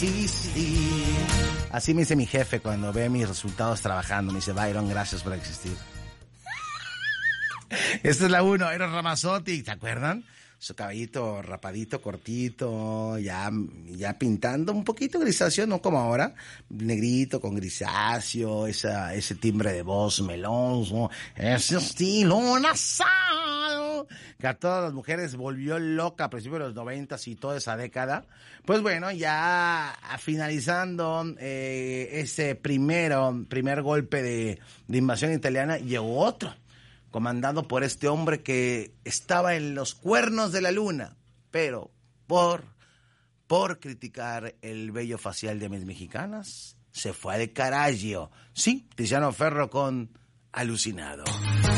Sí, sí. Así me dice mi jefe cuando ve mis resultados trabajando. Me dice, Byron, gracias por existir. Esta es la 1, Eros Ramazzotti, ¿te acuerdan? Su cabellito rapadito, cortito, ya pintando un poquito grisáceo, no como ahora, negrito con grisáceo, ese timbre de voz melón, ¿no? Ese estilo nasal, que a todas las mujeres volvió loca a principios de los 90s y toda esa década. Pues bueno, ya finalizando ese primer golpe de invasión italiana, llegó otro, comandado por este hombre que estaba en los cuernos de la luna, pero por criticar el vello facial de mis mexicanas, se fue al carajo. Sí, Tiziano Ferro con Alucinado.